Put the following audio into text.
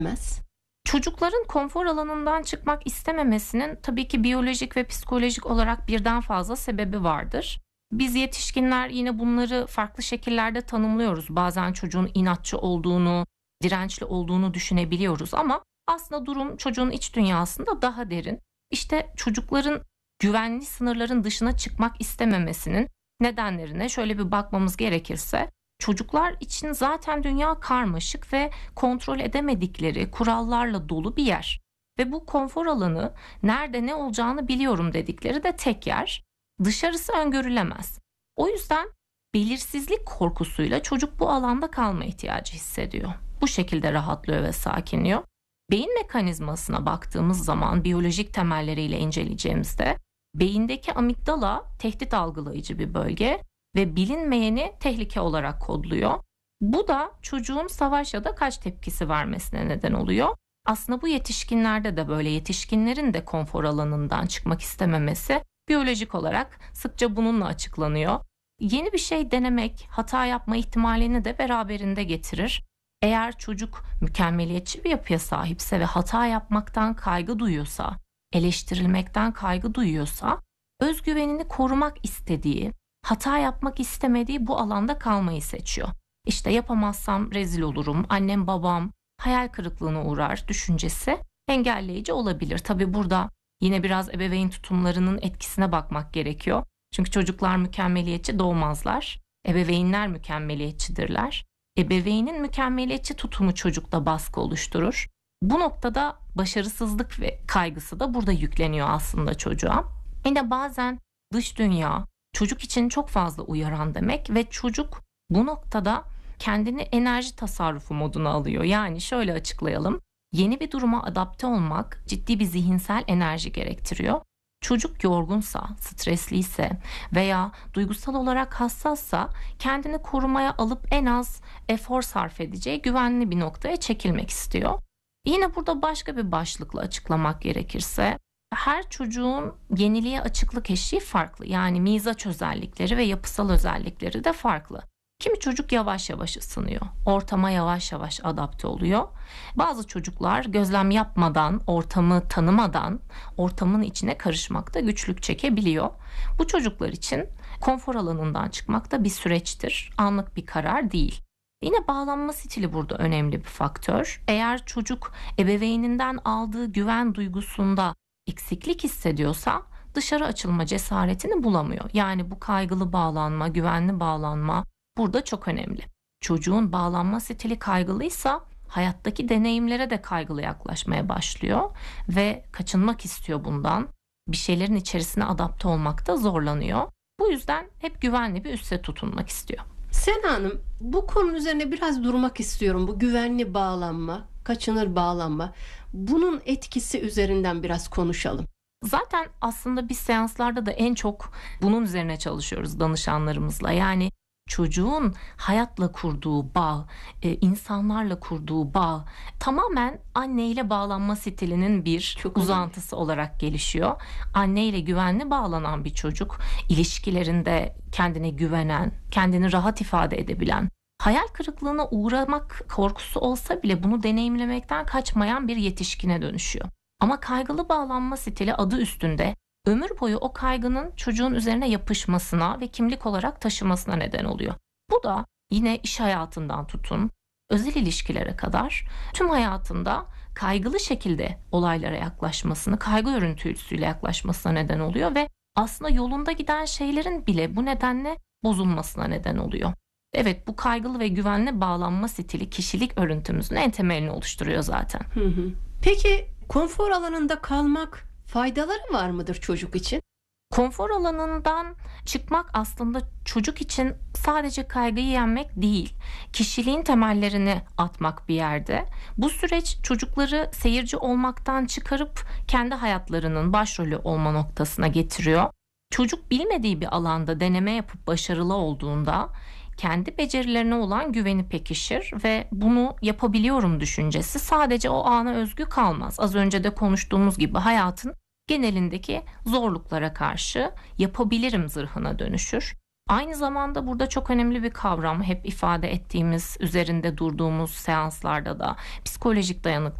Çocukların konfor alanından çıkmak istememesinin tabii ki biyolojik ve psikolojik olarak birden fazla sebebi vardır. Biz yetişkinler yine bunları farklı şekillerde tanımlıyoruz. Bazen çocuğun inatçı olduğunu, dirençli olduğunu düşünebiliyoruz ama aslında durum çocuğun iç dünyasında daha derin. İşte çocukların güvenli sınırların dışına çıkmak istememesinin nedenlerine şöyle bir bakmamız gerekirse, çocuklar için zaten dünya karmaşık ve kontrol edemedikleri kurallarla dolu bir yer. Ve bu konfor alanı nerede ne olacağını biliyorum dedikleri de tek yer. Dışarısı öngörülemez. O yüzden belirsizlik korkusuyla çocuk bu alanda kalma ihtiyacı hissediyor. Bu şekilde rahatlıyor ve sakinliyor. Beyin mekanizmasına baktığımız zaman biyolojik temelleriyle inceleyeceğimizde beyindeki amigdala tehdit algılayıcı bir bölge ve bilinmeyeni tehlike olarak kodluyor. Bu da çocuğun savaş ya da kaç tepkisi vermesine neden oluyor. Aslında bu yetişkinlerde de böyle, yetişkinlerin de konfor alanından çıkmak istememesi biyolojik olarak sıkça bununla açıklanıyor. Yeni bir şey denemek hata yapma ihtimalini de beraberinde getirir. Eğer çocuk mükemmeliyetçi bir yapıya sahipse ve hata yapmaktan kaygı duyuyorsa, eleştirilmekten kaygı duyuyorsa, özgüvenini korumak istediği, hata yapmak istemediği bu alanda kalmayı seçiyor. İşte yapamazsam rezil olurum, annem babam hayal kırıklığına uğrar düşüncesi engelleyici olabilir. Tabii burada yine biraz ebeveyn tutumlarının etkisine bakmak gerekiyor. Çünkü çocuklar mükemmeliyetçi doğmazlar. Ebeveynler mükemmeliyetçidirler. Ebeveynin mükemmeliyetçi tutumu çocukta baskı oluşturur. Bu noktada başarısızlık ve kaygısı da burada yükleniyor aslında çocuğa. Yine bazen dış dünya çocuk için çok fazla uyaran demek ve çocuk bu noktada kendini enerji tasarrufu moduna alıyor. Yani şöyle açıklayalım. Yeni bir duruma adapte olmak ciddi bir zihinsel enerji gerektiriyor. Çocuk yorgunsa, stresliyse veya duygusal olarak hassassa kendini korumaya alıp en az efor sarf edeceği güvenli bir noktaya çekilmek istiyor. Yine burada başka bir başlıkla açıklamak gerekirse, her çocuğun yeniliğe açıklık eşiği farklı. Yani mizaç özellikleri ve yapısal özellikleri de farklı. Kimi çocuk yavaş yavaş ısınıyor, ortama yavaş yavaş adapte oluyor. Bazı çocuklar gözlem yapmadan, ortamı tanımadan ortamın içine karışmakta güçlük çekebiliyor. Bu çocuklar için konfor alanından çıkmak da bir süreçtir, anlık bir karar değil. Yine bağlanma stili burada önemli bir faktör. Eğer çocuk ebeveyninden aldığı güven duygusunda eksiklik hissediyorsa dışarı açılma cesaretini bulamıyor. Yani bu kaygılı bağlanma, güvenli bağlanma burada çok önemli. Çocuğun bağlanma stili kaygılıysa hayattaki deneyimlere de kaygılı yaklaşmaya başlıyor ve kaçınmak istiyor bundan. Bir şeylerin içerisine adapte olmakta zorlanıyor. Bu yüzden hep güvenli bir üsse tutunmak istiyor. Sena Hanım, bu konunun üzerine biraz durmak istiyorum. Bu güvenli bağlanma, kaçınır bağlanma. Bunun etkisi üzerinden biraz konuşalım. Zaten aslında biz seanslarda da en çok bunun üzerine çalışıyoruz danışanlarımızla. Yani çocuğun hayatla kurduğu bağ, insanlarla kurduğu bağ tamamen anneyle bağlanma stilinin bir uzantısı olarak gelişiyor. Anneyle güvenli bağlanan bir çocuk, ilişkilerinde kendine güvenen, kendini rahat ifade edebilen, hayal kırıklığına uğramak korkusu olsa bile bunu deneyimlemekten kaçmayan bir yetişkine dönüşüyor. Ama kaygılı bağlanma stili adı üstünde ömür boyu o kaygının çocuğun üzerine yapışmasına ve kimlik olarak taşımasına neden oluyor. Bu da yine iş hayatından tutun, özel ilişkilere kadar tüm hayatında kaygılı şekilde olaylara yaklaşmasını, kaygı örüntüsüyle yaklaşmasına neden oluyor ve aslında yolunda giden şeylerin bile bu nedenle bozulmasına neden oluyor. Evet, bu kaygılı ve güvenli bağlanma stili kişilik örüntümüzün en temelini oluşturuyor zaten. Peki konfor alanında kalmak faydaları var mıdır çocuk için? Konfor alanından çıkmak aslında çocuk için sadece kaygıyı yenmek değil, kişiliğin temellerini atmak bir yerde. Bu süreç çocukları seyirci olmaktan çıkarıp kendi hayatlarının başrolü olma noktasına getiriyor. Çocuk bilmediği bir alanda deneme yapıp başarılı olduğunda kendi becerilerine olan güveni pekişir ve bunu yapabiliyorum düşüncesi sadece o ana özgü kalmaz. Az önce de konuştuğumuz gibi hayatın genelindeki zorluklara karşı yapabilirim zırhına dönüşür. Aynı zamanda burada çok önemli bir kavram, hep ifade ettiğimiz, üzerinde durduğumuz seanslarda da psikolojik dayanıklılık.